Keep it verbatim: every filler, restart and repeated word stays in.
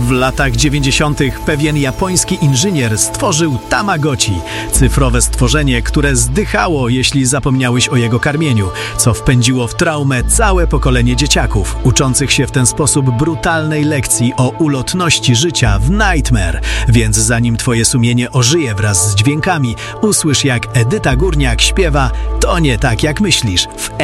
W latach dziewięćdziesiątych pewien japoński inżynier stworzył Tamagotchi, cyfrowe stworzenie, które zdychało, jeśli zapomniałeś o jego karmieniu, co wpędziło w traumę całe pokolenie dzieciaków, uczących się w ten sposób brutalnej lekcji o ulotności życia w Nightmare. Więc zanim twoje sumienie ożyje wraz z dźwiękami, usłysz jak Edyta Górniak śpiewa "To nie tak jak myślisz" w